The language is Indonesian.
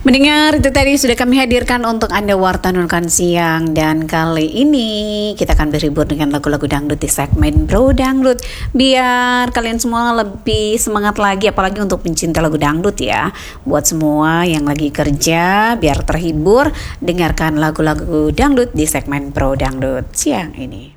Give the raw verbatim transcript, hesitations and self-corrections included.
Mendengar itu tadi sudah kami hadirkan untuk Anda Warta Nurkan Siang. Dan kali ini kita akan berhibur dengan lagu-lagu dangdut di segmen Bro Dangdut, biar kalian semua lebih semangat lagi, apalagi untuk pencinta lagu dangdut ya. Buat semua yang lagi kerja, biar terhibur, dengarkan lagu-lagu dangdut di segmen Bro Dangdut siang ini.